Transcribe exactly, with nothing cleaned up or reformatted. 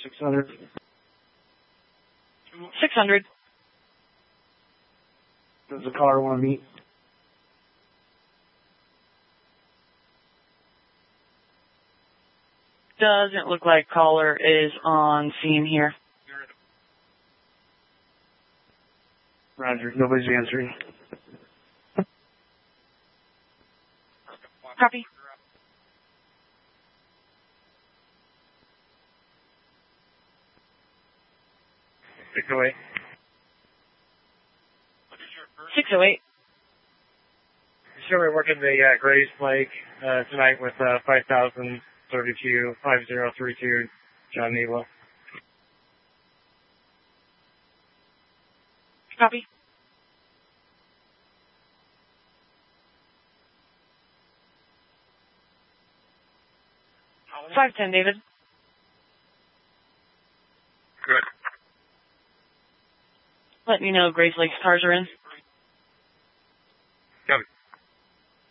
six hundred. six hundred. Does the caller want to meet? Doesn't look like caller is on scene here. Roger. Nobody's answering. Copy. six oh eight. six oh eight. Sure, we're working the uh, Grace Lake uh, tonight with uh, five thousand thirty-two, five zero three two, John Neva. Copy. five ten, David. Good. Let me know Grace Lake's cars are in.